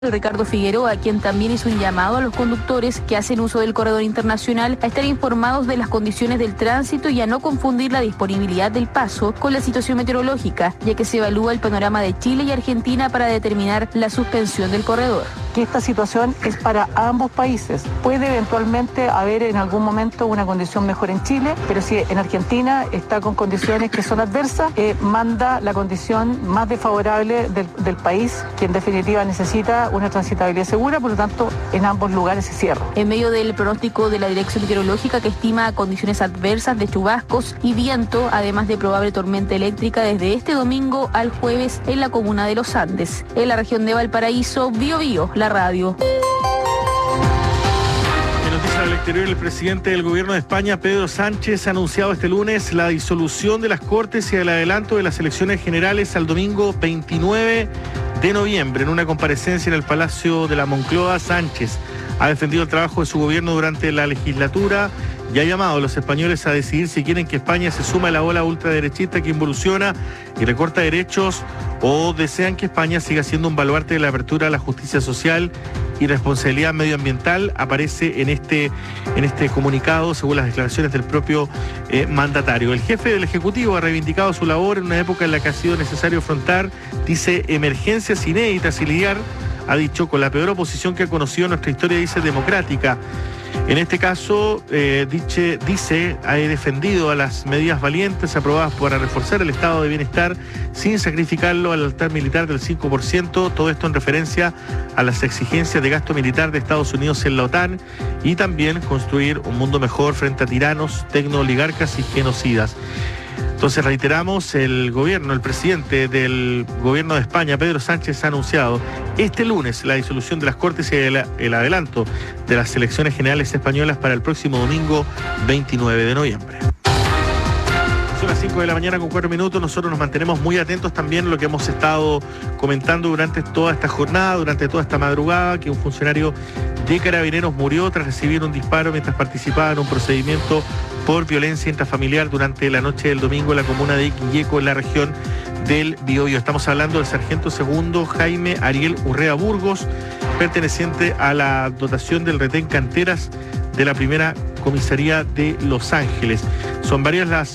Ricardo Figueroa, quien también hizo un llamado a los conductores que hacen uso del corredor internacional a estar informados de las condiciones del tránsito y a no confundir la disponibilidad del paso con la situación meteorológica, ya que se evalúa el panorama de Chile y Argentina para determinar la suspensión del corredor. Que esta situación es para ambos países. Puede eventualmente haber en algún momento una condición mejor en Chile, pero si en Argentina está con condiciones que son adversas, manda la condición más desfavorable del país, que en definitiva necesita una transitabilidad segura, por lo tanto en ambos lugares se cierra. En medio del pronóstico de la Dirección Meteorológica, que estima condiciones adversas de chubascos y viento, además de probable tormenta eléctrica desde este domingo al jueves en la comuna de Los Andes. En la región de Valparaíso, Biobío, la radio. En noticias del exterior, el presidente del gobierno de España, Pedro Sánchez, ha anunciado este lunes la disolución de las Cortes y el adelanto de las elecciones generales al domingo 29 de noviembre. En una comparecencia en el Palacio de la Moncloa, Sánchez ha defendido el trabajo de su gobierno durante la legislatura y ha llamado a los españoles a decidir si quieren que España se suma a la ola ultraderechista que involuciona y recorta derechos, o desean que España siga siendo un baluarte de la apertura a la justicia social y responsabilidad medioambiental. Aparece en este comunicado, según las declaraciones del propio mandatario. El jefe del Ejecutivo ha reivindicado su labor en una época en la que ha sido necesario afrontar, dice, emergencias inéditas y lidiar, ha dicho, con la peor oposición que ha conocido nuestra historia, dice, democrática. En este caso, dice, ha defendido a las medidas valientes aprobadas para reforzar el estado de bienestar sin sacrificarlo al altar militar del 5%, todo esto en referencia a las exigencias de gasto militar de Estados Unidos en la OTAN y también construir un mundo mejor frente a tiranos, tecnooligarcas y genocidas. Entonces reiteramos, el presidente del gobierno de España, Pedro Sánchez, ha anunciado este lunes la disolución de las Cortes y el adelanto de las elecciones generales españolas para el próximo domingo 29 de noviembre. Son las 5 de la mañana con 4 minutos. Nosotros nos mantenemos muy atentos también a lo que hemos estado comentando durante toda esta jornada, durante toda esta madrugada, que un funcionario de Carabineros murió tras recibir un disparo mientras participaba en un procedimiento por violencia intrafamiliar durante la noche del domingo en la comuna de Quilleco, en la región del Biobío. Estamos hablando del sargento segundo Jaime Ariel Urrea Burgos, perteneciente a la dotación del retén Canteras de la primera comisaría de Los Ángeles. Son varias las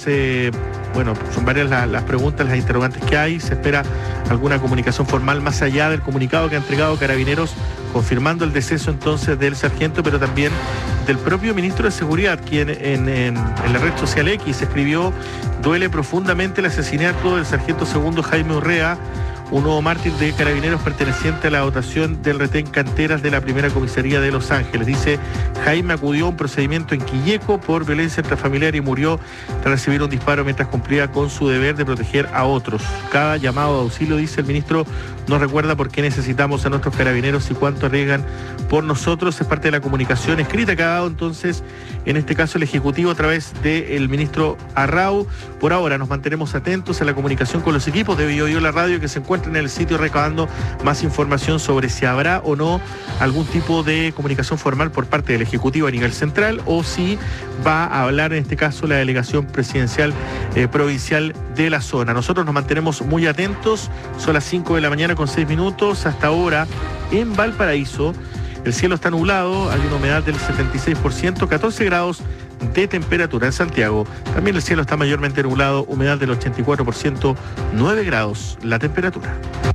preguntas, las interrogantes que hay. Se espera alguna comunicación formal más allá del comunicado que ha entregado Carabineros confirmando el deceso entonces del sargento, pero también del propio ministro de Seguridad, quien en la red social X escribió: duele profundamente el asesinato del sargento segundo Jaime Urrea, un nuevo mártir de Carabineros perteneciente a la dotación del retén Canteras de la primera comisaría de Los Ángeles. Dice, Jaime acudió a un procedimiento en Quilleco por violencia intrafamiliar y murió tras recibir un disparo mientras cumplía con su deber de proteger a otros. Cada llamado de auxilio, dice el ministro, nos recuerda por qué necesitamos a nuestros carabineros y cuánto arriesgan por nosotros. Es parte de la comunicación escrita que ha dado entonces, en este caso, el Ejecutivo a través del ministro Arrau. Por ahora nos mantenemos atentos a la comunicación con los equipos de Biobío La Radio, que se encuentran en el sitio recabando más información sobre si habrá o no algún tipo de comunicación formal por parte del Ejecutivo a nivel central, o si va a hablar en este caso la delegación presidencial provincial de la zona. Nosotros nos mantenemos muy atentos. Son las 5 de la mañana con 6 minutos. Hasta ahora en Valparaíso el cielo está nublado, hay una humedad del 76%, 14 grados de temperatura. En Santiago también el cielo está mayormente nublado, humedad del 84%, 9 grados la temperatura.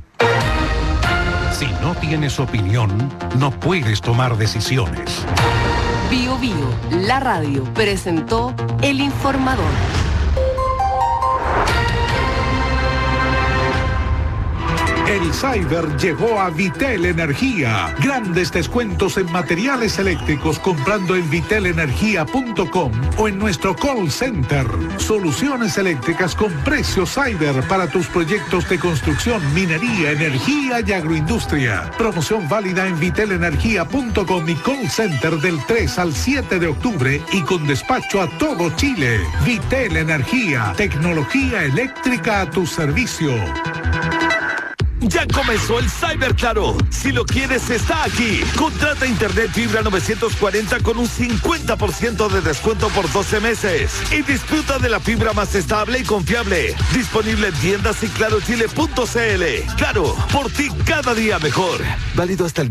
Si no tienes opinión, no puedes tomar decisiones. Biobío, la radio, presentó El Informador. El Cyber llegó a Vitel Energía. Grandes descuentos en materiales eléctricos comprando en vitelenergia.com o en nuestro call center. Soluciones eléctricas con precios Cyber para tus proyectos de construcción, minería, energía y agroindustria. Promoción válida en vitelenergia.com y call center del 3 al 7 de octubre y con despacho a todo Chile. Vitel Energía, tecnología eléctrica a tu servicio. Ya comenzó el Cyber Claro. Si lo quieres, está aquí. Contrata internet fibra 940 con un 50% de descuento por 12 meses. Y disfruta de la fibra más estable y confiable. Disponible en tiendas y clarochile.cl. Claro, por ti cada día mejor. Válido hasta el